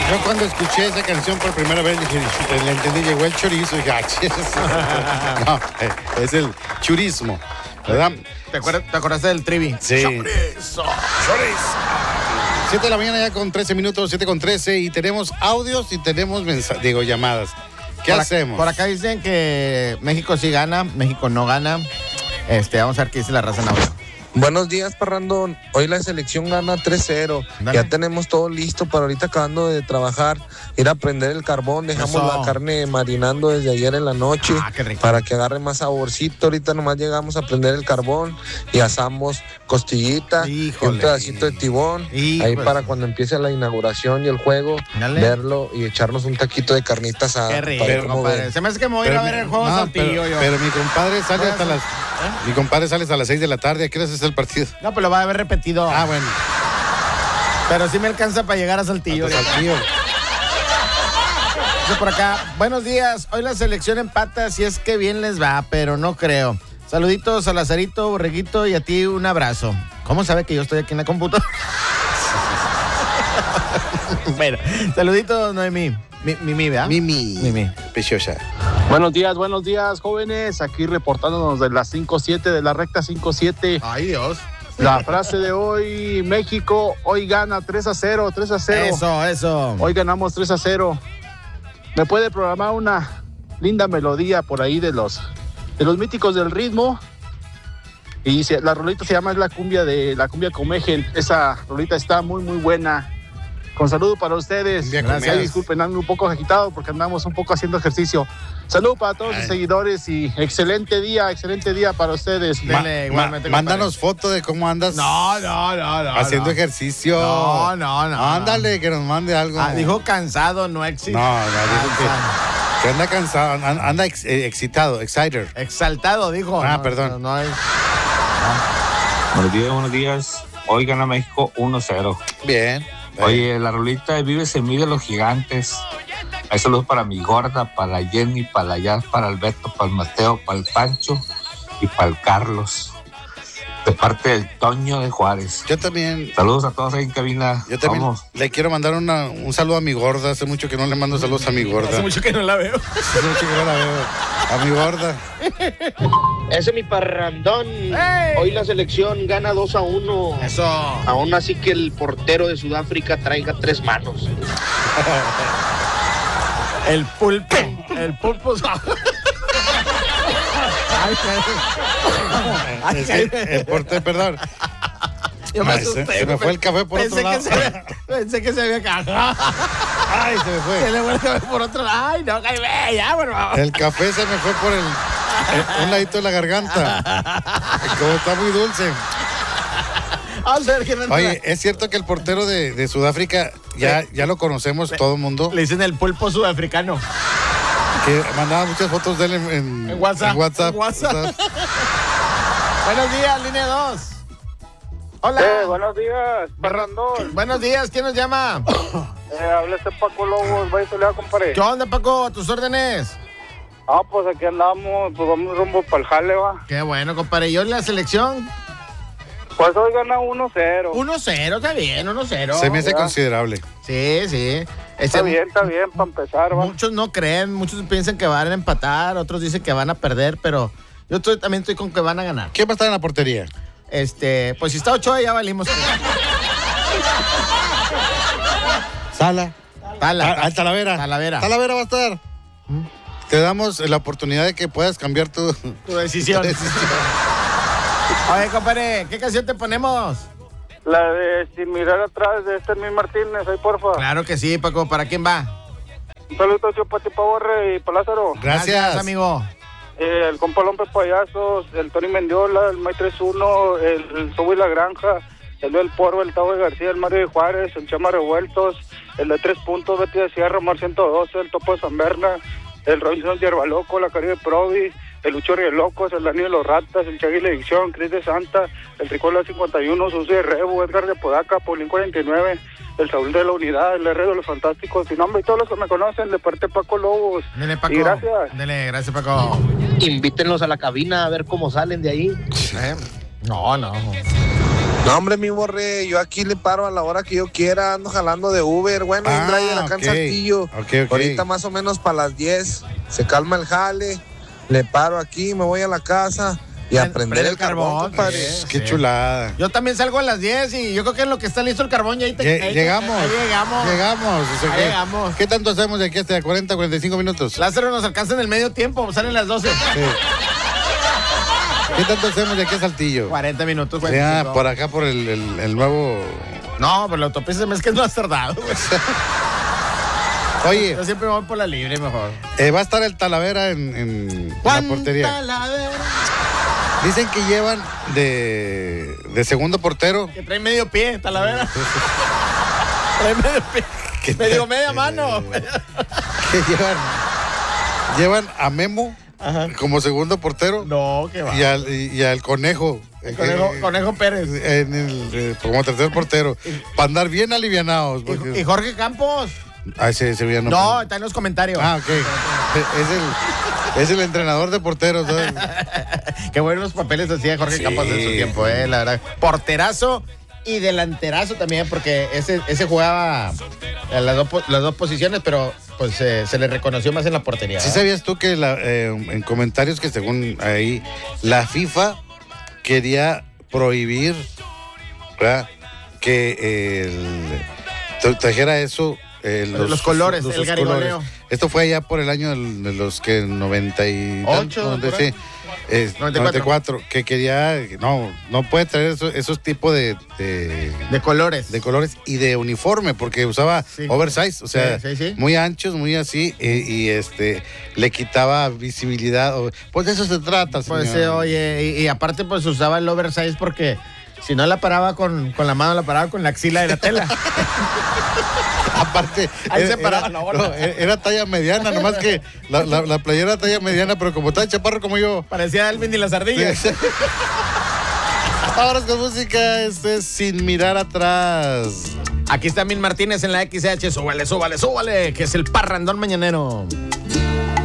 Yo cuando escuché esa canción por primera vez dije, le entendí, llegó el chorizo y dije, no, es el churismo, ¿verdad? ¿Te acordaste del trivi? Sí. Chorizo. 7 de la mañana ya con 13 minutos, 7 con 13, y tenemos audios y tenemos llamadas. ¿Qué hacemos? Por acá dicen que México sí gana, México no gana. Vamos a ver qué dice la raza en audio. Buenos días, Parrandón. Hoy la selección gana 3-0. Dale. Ya tenemos todo listo para ahorita acabando de trabajar, ir a prender el carbón. Dejamos Eso. la carne marinando desde ayer en la noche Qué rico. para que agarre más saborcito. Ahorita nomás llegamos a prender el carbón y asamos costillita y Híjole. un pedacito de tibón. Híjole. Ahí para cuando empiece la inauguración y el juego, Dale. verlo y echarnos un taquito de carnita asada. Qué rico, para ver cómo compadre. ve. Se me hace que me voy a ir a ver el juego no, Saltillo yo. pero mi compadre sale Voy a hasta hacer- mi compadre sale hasta las 6 de la tarde. ¿A qué hora es el partido? No, pero lo va a haber repetido. Ah, bueno. Pero sí me alcanza para llegar a Saltillo. Hasta Saltillo. Dice por acá, buenos días. Hoy la selección empata, si es que bien les va, pero no creo. Saluditos a Lazarito, Borreguito, y a ti un abrazo. ¿Cómo sabe que yo estoy aquí en la computadora? Bueno, saluditos, Noemí. Mimi, ¿verdad? Mimi. Preciosa. Buenos días, jóvenes. Aquí reportándonos de las 5-7, de la recta 5-7. Ay, Dios. La frase de hoy, México, hoy gana 3-0, 3-0. Eso. Hoy ganamos 3-0. ¿Me puede programar una linda melodía por ahí de los míticos del ritmo? Y la rolita se llama la cumbia Comejen. Esa rolita está muy, muy buena. Con saludo para ustedes. Cumbia Gracias. Comejen. Disculpen, ando un poco agitado porque andamos un poco haciendo ejercicio. Saludo para todos los seguidores y excelente día para ustedes. Dele, igualmente, Mándanos foto de cómo andas No. haciendo ejercicio. No. Ándale, que nos mande algo. Dijo cansado, no existe. No, dijo que anda cansado, anda excitado, excited. Exaltado, dijo. Ah, perdón. No hay... Buenos días. Hoy gana México 1-0. Bien. Oye, la rolita de Vive se mide los gigantes. Hay saludos para mi gorda, para la Jenny, para la Yas, para el Beto, para el Mateo, para el Pancho y para el Carlos. De parte del Toño de Juárez. Yo también. Saludos a todos ahí en cabina. Yo también Vamos. le quiero mandar un saludo a mi gorda. Hace mucho que no le mando saludos a mi gorda. Hace mucho que no la veo. Hace mucho que no la veo. A mi gorda. Ese es mi parrandón. ¡Ey! Hoy la selección gana 2-1. Eso. Aún así que el portero de Sudáfrica traiga 3 manos. El pulpo. El pulpo. Ay, Es que el portero, perdón. Yo me Ay, asusté. se me fue el café por otro lado. Pensé que se había cagado. Ay, se me Se fue. le fue el café por otro lado. Ay, no, Jaime, ya, por favor. El café se me fue por un ladito de la garganta. Como está muy dulce. Vamos a ver quién entra. Oye, ¿es cierto que el portero de Sudáfrica ya lo conocemos todo el mundo? Le dicen el pulpo sudafricano. Que mandaba muchas fotos de él en WhatsApp. en WhatsApp. En WhatsApp. Buenos días, línea 2. Hola. Buenos días, parrandón. Buenos días, ¿quién nos llama? Habla este Paco Lobos, vaya a compadre. ¿Qué onda, Paco? ¿A tus órdenes? Pues aquí andamos, pues vamos rumbo para el jale, va. Qué bueno, compadre. ¿Y hoy la selección? Pues hoy gana 1-0. 1-0, está bien, 1-0. Se me hace ya. considerable. Sí. Está bien, para empezar, va. Muchos no creen, muchos piensan que van a empatar, otros dicen que van a perder, pero yo también estoy con que van a ganar. ¿Quién va a estar en la portería? Pues si está Ochoa ya valimos. Sala. Talavera. Talavera. Talavera va a estar. Te damos la oportunidad de que puedas cambiar tu decisión. Oye, compadre, ¿qué canción te ponemos? La de Sin Mirar Atrás de Esther Martínez, ahí porfa. Claro que sí, Paco. ¿Para quién va? Un saludo a Pati Paborre y Palázaro. Gracias. amigo. El compa Lompe Payasos, el Tony Mendiola, el May 31, el Sobo y la Granja, el del Porro, el Tavo de García, el Mario de Juárez, el Chama Revueltos, el de 3 puntos, Betty de Sierra, Mar 112, el Topo de San Berna, el Robinson Yerbaloco, la Caribe Provi, el Lucho Locos, el Dani de los Ratas, el Chagui La Adicción, Cris de Santa, el Ricola 51, Susi de Rebo, Edgar de Podaca, Paulín 49, el Saúl de la Unidad, el Herrero de los Fantásticos, sin nombre y todos los que me conocen, de parte de Paco Lobos. Dele, Paco. Y gracias. Dele, gracias, Paco. Invítenlos a la cabina a ver cómo salen de ahí. No. No, hombre, mi Borre, yo aquí le paro a la hora que yo quiera, ando jalando de Uber, bueno, un driver acá en Saltillo. Ok. Ahorita más o menos para las 10, se calma el jale, le paro aquí, me voy a la casa y a prender el carbón, compadre. Qué chulada. Yo también salgo a las 10 y yo creo que en lo que está listo el carbón ya ahí Llegamos. ahí llegamos. O sea, Ahí llegamos. ¿Qué tanto hacemos de aquí hasta 40, 45 minutos? Lázaro nos alcanza en el medio tiempo, salen las 12. Sí. ¿Qué tanto hacemos de aquí a Saltillo? 40 minutos, O sea, por acá, por el nuevo... No, pero la autopista es que no has tardado, güey. Oye, Yo siempre me voy por la libre mejor. va a estar el Talavera en la portería. Talavera? Dicen que llevan de segundo portero. Que trae medio pie, Talavera. Trae medio pie. Media mano. Que llevan a Memo como segundo portero. No, que va. Y al Conejo. Conejo Pérez. Como tercer portero. Para andar bien alivianados. Y Jorge Campos. Ese ya no. No, está en los comentarios. Ah, ok. Es el entrenador de porteros. ¿Sabes? Qué buenos papeles hacía Jorge Campos en su tiempo, la verdad. Porterazo y delanterazo también, porque ese jugaba en las dos posiciones, pero pues se le reconoció más en la portería. ¿Sí sabías tú que en comentarios que según ahí la FIFA quería prohibir, ¿verdad?, que trajera eso? Los colores, el garigoleo. Esto fue allá por el año de los que 98, 94, que quería, no puede traer esos tipos de colores. De colores y de uniforme, porque usaba oversize, o sea, sí. muy anchos, muy así, y le quitaba visibilidad. Pues de eso se trata, señor. Pues oye, y aparte pues usaba el oversize porque si no la paraba con la mano, la paraba con la axila de la tela. Aparte, ahí se paraba la bola. Era talla mediana, nomás que la playera era talla mediana, pero como estaba chaparro como yo. Parecía Elvin y las ardillas. Sí. Ahora con música, Sin Mirar Atrás. Aquí está Min Martínez en la XH. Súbale, que es el parrandón mañanero.